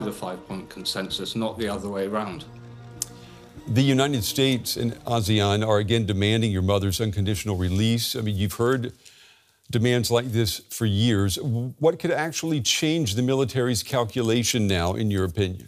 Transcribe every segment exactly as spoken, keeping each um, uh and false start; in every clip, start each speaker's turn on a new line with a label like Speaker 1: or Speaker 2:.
Speaker 1: the five-point consensus, not the other way around.
Speaker 2: The United States and ASEAN are again demanding your mother's unconditional release. I mean, you've heard demands like this for years. What could actually change the military's calculation now, in your opinion?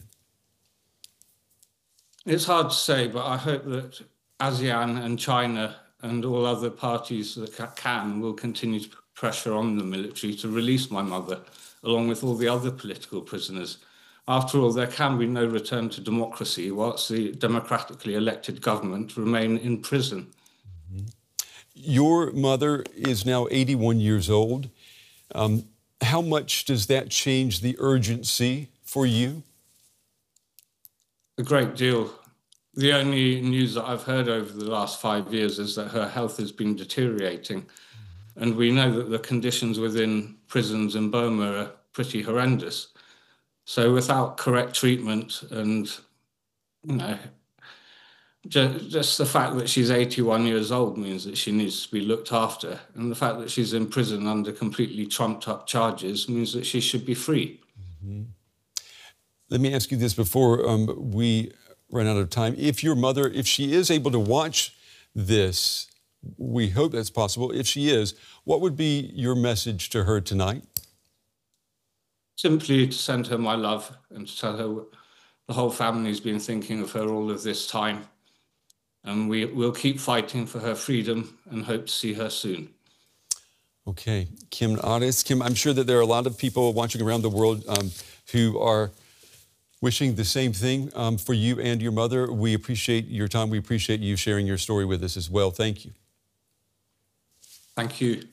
Speaker 1: It's hard to say, but I hope that ASEAN and China and all other parties that can will continue to put pressure on the military to release my mother, along with all the other political prisoners. After all, there can be no return to democracy whilst the democratically elected government remain in prison.
Speaker 2: Mm-hmm. Your mother is now eighty-one years old. Um, how much does that change the urgency for you?
Speaker 1: A great deal. The only news that I've heard over the last five years is that her health has been deteriorating. And we know that the conditions within prisons in Burma are pretty horrendous. So without correct treatment and, you know, just, just the fact that she's eighty-one years old means that she needs to be looked after. And the fact that she's in prison under completely trumped up charges means that she should be free.
Speaker 2: Mm-hmm. Let me ask you this before um, we run out of time. If your mother, if she is able to watch this, we hope that's possible. If she is, what would be your message to her tonight?
Speaker 1: Simply to send her my love and to tell her the whole family's been thinking of her all of this time. And we will keep fighting for her freedom and hope to see her soon.
Speaker 2: Okay, Kim Aris. Kim, I'm sure that there are a lot of people watching around the world um, who are wishing the same thing um, for you and your mother. We appreciate your time. We appreciate you sharing your story with us as well. Thank you.
Speaker 1: Thank you.